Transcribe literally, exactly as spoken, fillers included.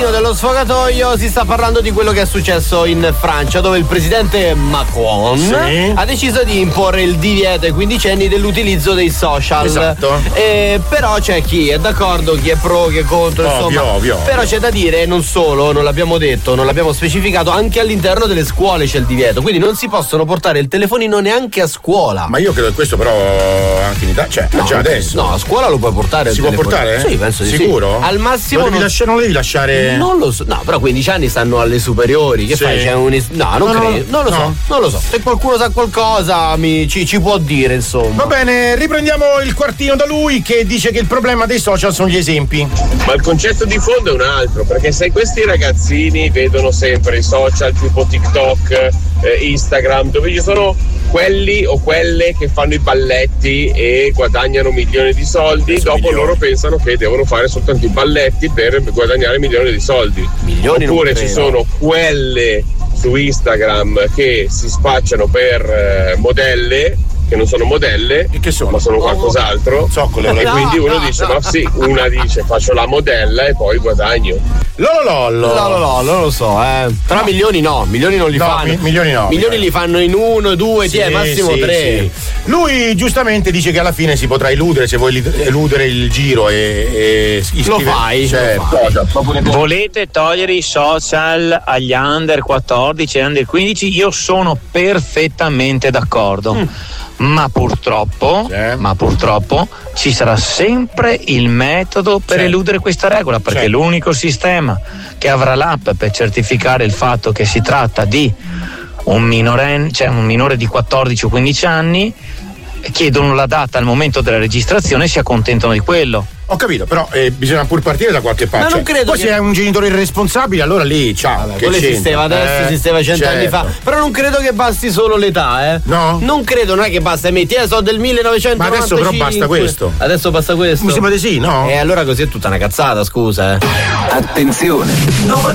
quartino dello sfogatoio si sta parlando di quello che è successo in Francia, dove il presidente Macron sì. ha deciso di imporre il divieto ai quindicenni dell'utilizzo dei social. Esatto. Eh, però c'è chi è d'accordo, chi è pro, chi è contro, ovvio, insomma. Ovvio, però c'è da dire, non solo, non l'abbiamo detto, non l'abbiamo specificato, anche all'interno delle scuole c'è il divieto, quindi non si possono portare il telefonino neanche a scuola. Ma io credo che questo però anche in Italia, cioè no, già adesso. No, a scuola lo puoi portare. Si può portare? Sì, penso di Sicuro? sì. Al massimo. Lo devi non... lasciare, non lo devi lasciare. Non lo so. No, però quindici anni stanno alle superiori. Che sì. fai? C'è un. No, non no, credo. No, non lo no. so. Non lo so. Se qualcuno sa qualcosa mi, ci, ci può dire, insomma. Va bene, riprendiamo il quartino da lui che dice che il problema dei social sono gli esempi. Ma il concetto di fondo è un altro, perché se questi ragazzini vedono sempre i social tipo TikTok, eh, Instagram, dove ci sono quelli o quelle che fanno i balletti e guadagnano milioni di soldi, dopo milioni. Loro pensano che devono fare soltanto i balletti per guadagnare milioni di soldi. Milioni. Oppure ci sono quelle su Instagram che si spacciano per eh, modelle, che non sono modelle, e che sono? ma sono qualcos'altro. Zoccole, e no, quindi uno no, dice: no. ma sì, una dice faccio la modella e poi guadagno. Lolo lollo. No, no, no, non lo so, eh. Però no. milioni no, milioni non li no, fanno. Mi, milioni no. Milioni li fanno in uno, due, sì, dieci, massimo sì, tre. Sì. Lui giustamente dice che alla fine si potrà eludere, se vuoi eludere il giro e, e lo fai. Cioè, lo fai. Volete togliere i social agli under quattordici e under quindici? Io sono perfettamente d'accordo. Mm. Ma purtroppo, sì. ma purtroppo ci sarà sempre il metodo per sì. eludere questa regola, perché sì. l'unico sistema che avrà l'app per certificare il fatto che si tratta di un minorenne, cioè un minore di quattordici o quindici anni, chiedono la data al momento della registrazione e si accontentano di quello. Ho capito, però eh, bisogna pur partire da qualche parte. Ma non credo poi che... se è un genitore irresponsabile, allora lì, ciao. Vabbè, quello esisteva adesso, eh, esisteva cent'anni certo. fa. Però non credo che basti solo l'età, eh. No? Non credo, non è che basta metti, eh, so del millenovecentonovantacinque. Ma adesso però basta questo. Adesso basta questo. Mi sembra di sì, no? E eh, allora così è tutta una cazzata, scusa, eh. Attenzione!